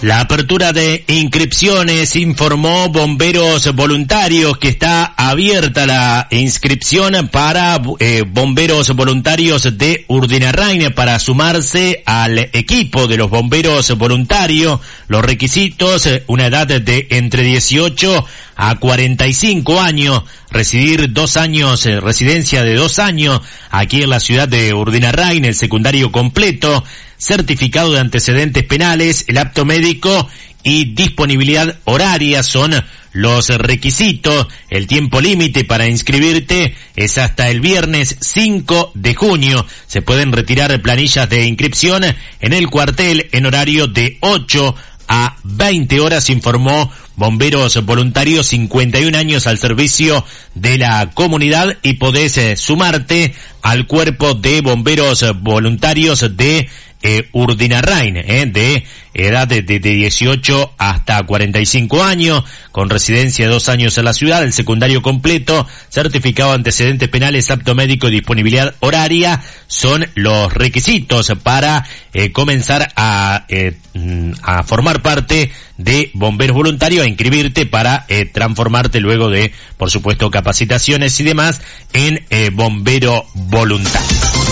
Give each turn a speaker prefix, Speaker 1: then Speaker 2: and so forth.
Speaker 1: La apertura de inscripciones, informó Bomberos Voluntarios que está abierta la inscripción para bomberos voluntarios de Urdinarrain para sumarse al equipo de los bomberos voluntarios. Los requisitos: una edad de entre 18 a 45 años, residencia de 2 años aquí en la ciudad de Urdinarrain, el secundario completo, certificado de antecedentes penales, el apto médico y disponibilidad horaria son los requisitos. El tiempo límite para inscribirte es hasta el viernes 5 de junio. Se pueden retirar planillas de inscripción en el cuartel en horario de 8 a 20 horas, informó Bomberos Voluntarios, 51 años al servicio de la comunidad, y podés sumarte al cuerpo de bomberos voluntarios de Urdinarrain, de edad de 18 hasta 45 años, con residencia de 2 años en la ciudad, el secundario completo, certificado de antecedentes penales, apto médico y disponibilidad horaria son los requisitos para comenzar a formar parte de bomberos voluntarios, a inscribirte para transformarte luego de, por supuesto, capacitaciones y demás en bombero voluntario.